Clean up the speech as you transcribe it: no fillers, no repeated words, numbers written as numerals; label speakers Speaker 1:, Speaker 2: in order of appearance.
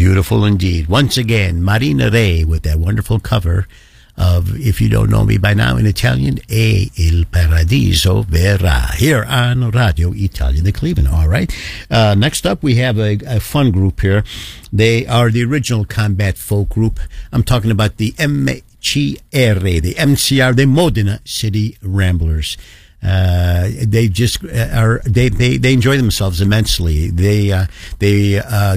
Speaker 1: Beautiful indeed. Once again, Marina Ray with that wonderful cover of, if you don't know me by now in Italian, E il Paradiso Verrà, here on Radio Italia de Cleveland. All right. Next up, we have a fun group here. They are the original combat folk group. I'm talking about the MCR, the MCR, the Modena City Ramblers. They just they enjoy themselves immensely. They